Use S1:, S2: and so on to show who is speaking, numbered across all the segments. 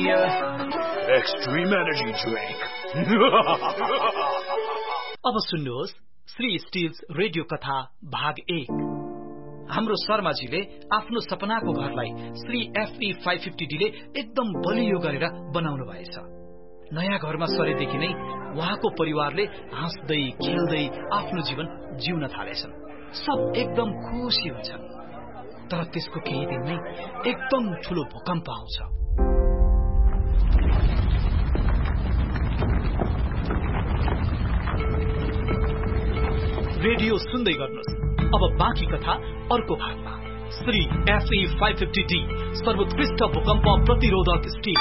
S1: Extreme Energy Drink.
S2: अब सुन्नुहोस् Shri stills radio कथा भाग 1। हाम्रो शर्माजीले आफ्नो सपनाको घरलाई श्री FE 550D ले एकदम बलियो गरेर बनाउनु भएछ। नयाँ घरमा सरेदेखि नै उहाँको परिवारले हाँस्दै खेल्दै आफ्नो जीवन जिउन थालेछन्। सब एकदम खुशी हुन्छन्। तर त्यसको केही दिन नै एकदम ठूलो भूकम्प आउँछ। रेडियो सुन्दै गर्नुहोस्। अब बाँकी कथा अर्को भागमा। श्री FE 550D सर्वोत्कृष्ट भूकम्प प्रतिरोधक स्टिल।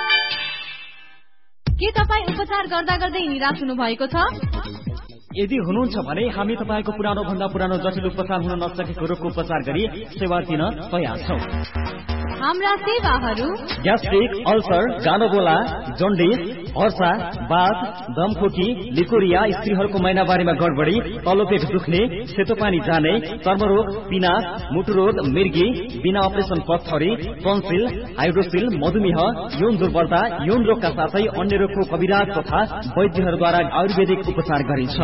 S3: के तपाई उपचार गर्दा गर्दै निराश हुनु भएको छ?
S4: यदि हुनुहुन्छ भने हामी तपाईको पुरानो भन्दा पुरानो जटिल उपचार हुन नसकेको रोगको उपचार गरी सेवा दिन तयार छौं।
S3: हाम्रा सेवाहरू
S4: ग्यास्ट्रिक, अल्सर, गानोगोला, जन्डिस, हर्सा, बाथ, दमखोकी, लिकोरिया, स्त्रीहरूको महिनावारीमा गडबडी, तल्लो पेट दुख्ने, सेतो पानी जाने, चर्मरोग, पिनास, मुटुरोग, मिर्गी, बिना अपरेसन पत्थरी, टन्सिल, हाइड्रोसिल, मधुमेह, यौन दुर्बलता, यौन रोगका साथै अन्य रोगको कविराज तथा वैद्यहरूद्वारा आयुर्वेदिक उपचार गरिन्छ।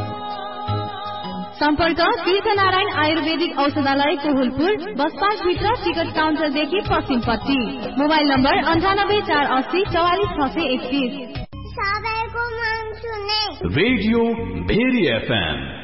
S3: सम्पर्क तीर्थनारायण आयुर्वेदिक औषधालय कोहुलपुर, बस पार्क भित्र टिकट काउन्टरदेखि पश्चिमपट्टि। Mobile number 9848 44631।
S5: सबैको मन सुने
S1: रेडियो भेरी FM